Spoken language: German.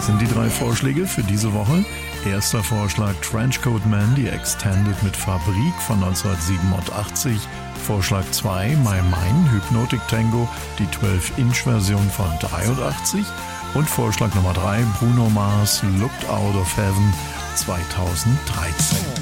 Das sind die 3 Vorschläge für diese Woche. Erster Vorschlag Trenchcoat Man, die Extended mit Fabrik von 1987. Vorschlag 2 My Mine, Hypnotic Tango, die 12-Inch-Version von 83. Und Vorschlag Nummer 3 Bruno Mars, Looked Out of Heaven 2013.